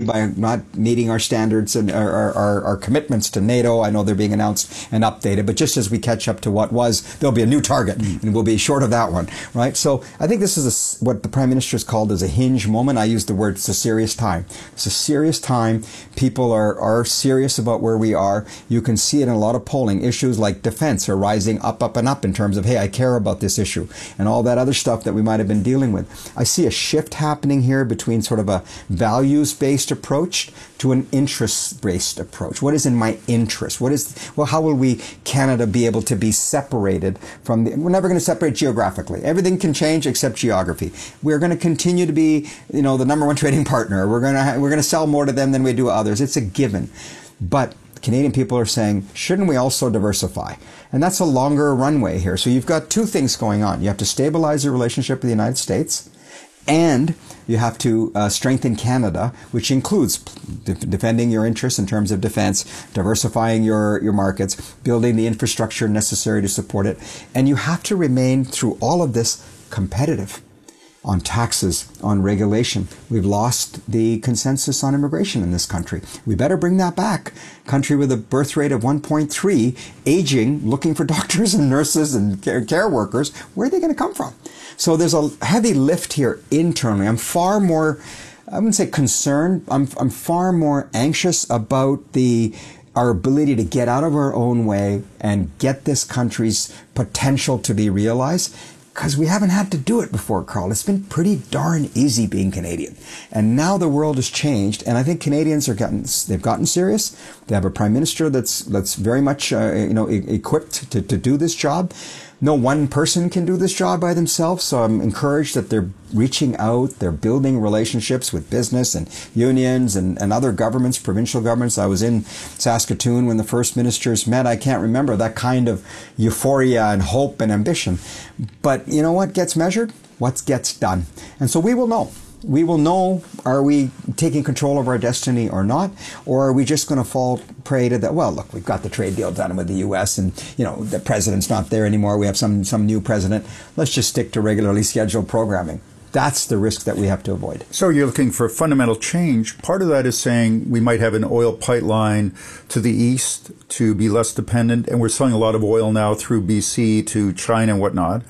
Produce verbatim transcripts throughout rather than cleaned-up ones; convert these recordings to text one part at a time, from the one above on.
by not meeting our standards and our, our, our commitments to NATO. I know they're being announced and updated, but just as we catch up to what was, there'll be a new target, mm. and we'll be short of that one, right? So I think this is a, what the Prime Minister has called as a hinge moment. I use the word, it's a serious time. It's a serious time. People are, are serious about where we are. You can see it in a lot of polling. Issues like defense are rising up, up, and up in terms of, hey, I care about this issue, and all that other stuff that we might have been dealing with. I see a shift happening here between sort of a values-based approach to an interest-based approach. What is in my interest? What is, well, how will we, Canada, be able to be separated from the, we're never going to separate geographically. Everything can change except geography. We're going to continue to be, you know, the number one trading partner. We're going to, we're going to sell more to them than we do others. It's a given. But Canadian people are saying, shouldn't we also diversify? And that's a longer runway here. So you've got two things going on. You have to stabilize your relationship with the United States, and you have to uh, strengthen Canada, which includes de- defending your interests in terms of defense, diversifying your, your markets, building the infrastructure necessary to support it. And you have to remain, through all of this, competitive on taxes, on regulation. We've lost the consensus on immigration in this country. We better bring that back. Country with a birth rate of one point three, aging, looking for doctors and nurses and care, care workers. Where are they going to come from? So there's a heavy lift here internally. I'm far more, I wouldn't say concerned, I'm, I'm far more anxious about the our ability to get out of our own way and get this country's potential to be realized. Because we haven't had to do it before, Carl. It's been pretty darn easy being Canadian. And now the world has changed, and I think Canadians are getting, they've gotten serious. They have a Prime Minister that's that's very much uh, you know, e- equipped to, to do this job. No one person can do this job by themselves, so I'm encouraged that they're reaching out, they're building relationships with business and unions and, and other governments, provincial governments. I was in Saskatoon when the first ministers met. I can't remember that kind of euphoria and hope and ambition. But you know what gets measured? What gets done. And so we will know. We will know, are we taking control of our destiny or not? Or are we just going to fall prey to that? Well, look, we've got the trade deal done with the U S and, you know, the president's not there anymore. We have some, some new president. Let's just stick to regularly scheduled programming. That's the risk that we have to avoid. So you're looking for fundamental change. Part of that is saying we might have an oil pipeline to the east to be less dependent. And we're selling a lot of oil now through B C to China and whatnot.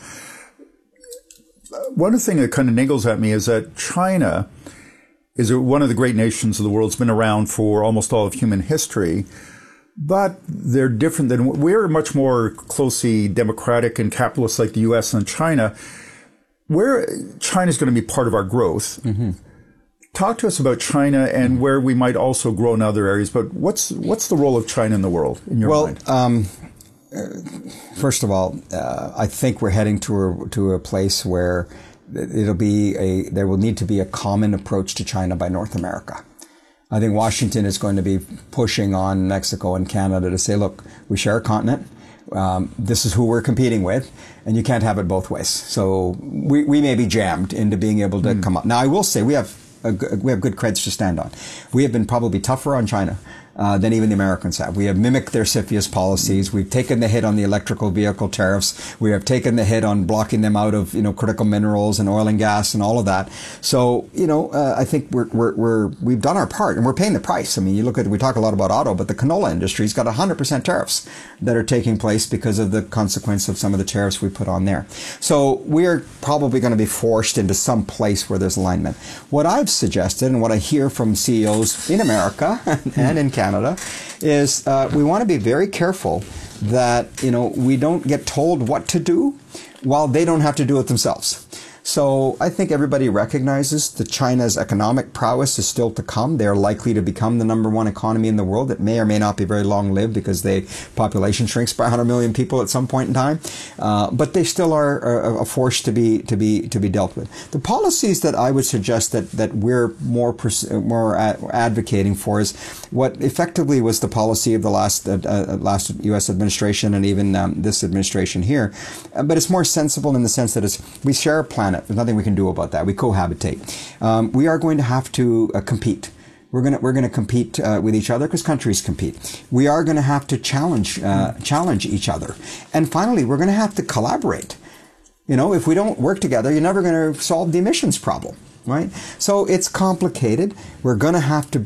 One thing that kind of niggles at me is that China is one of the great nations of the world. It's been around for almost all of human history, but they're different than, we're much more closely democratic and capitalist like the U S and China, where China's going to be part of our growth. Mm-hmm. Talk to us about China and mm-hmm. where we might also grow in other areas, but what's what's the role of China in the world in your well, mind? Um, First of all, uh, I think we're heading to a, to a place where it'll be a, there will need to be a common approach to China by North America. I think Washington is going to be pushing on Mexico and Canada to say, look, we share a continent. Um, this is who we're competing with, and you can't have it both ways. So we, we may be jammed into being able to mm. come up. Now, I will say we have a, we have good creds to stand on. We have been probably tougher on China Uh, than even the Americans have. We have mimicked their CFIUS policies. We've taken the hit on the electrical vehicle tariffs. We have taken the hit on blocking them out of, you know, critical minerals and oil and gas and all of that. So, you know, uh, I think we're, we're, we're, we've done our part and we're paying the price. I mean, you look at, we talk a lot about auto, but the canola industry's got one hundred percent tariffs that are taking place because of the consequence of some of the tariffs we put on there. So we're probably going to be forced into some place where there's alignment. What I've suggested and what I hear from C E Os in America and in Canada Canada is uh, we want to be very careful that, you know, we don't get told what to do while they don't have to do it themselves. So I think everybody recognizes that China's economic prowess is still to come. They're likely to become the number one economy in the world. It may or may not be very long-lived because the population shrinks by one hundred million people at some point in time. Uh, but they still are a, a force to be to be to be dealt with. The policies that I would suggest that that we're more pers- more ad- advocating for is what effectively was the policy of the last uh, uh, last U S administration and even um, this administration here. Uh, but it's more sensible in the sense that it's we share a planet. There's nothing we can do about that. We cohabitate. Um, we are going to have to uh, compete. We're gonna we're gonna compete uh, with each other because countries compete. We are going to have to challenge uh, challenge each other, and finally, we're going to have to collaborate. You know, if we don't work together, you're never going to solve the emissions problem, right? So it's complicated. We're going to have to